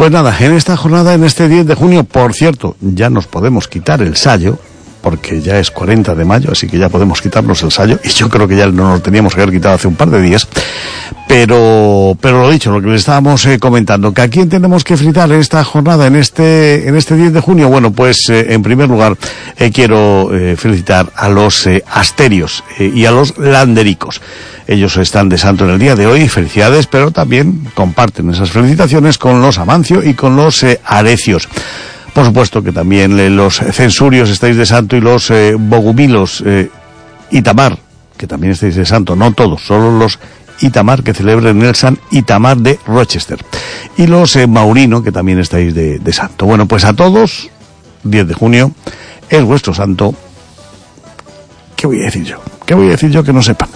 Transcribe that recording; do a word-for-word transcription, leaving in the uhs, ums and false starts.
Pues nada, en esta jornada, en este diez de junio, por cierto, ya nos podemos quitar el sayo, porque ya es cuarenta de mayo, así que ya podemos quitarnos el sayo, y yo creo que ya no nos teníamos que haber quitado hace un par de días, pero pero lo dicho, lo que les estábamos eh, comentando, que a quién tenemos que fritar en esta jornada, en este en este diez de junio, bueno, pues eh, en primer lugar eh, quiero eh, felicitar a los eh, asterios eh, y a los landericos. Ellos están de santo en el día de hoy, felicidades, pero también comparten esas felicitaciones con los Amancio y con los eh, Arecios. Por supuesto que también eh, los Censurios estáis de santo y los eh, Bogumilos, eh, Itamar, que también estáis de santo, no todos, solo los Itamar que celebren el San Itamar de Rochester. Y los eh, Maurino, que también estáis de, de santo. Bueno, pues a todos, diez de junio, es vuestro santo. ¿Qué voy a decir yo? ¿Qué voy a decir yo que no sepan?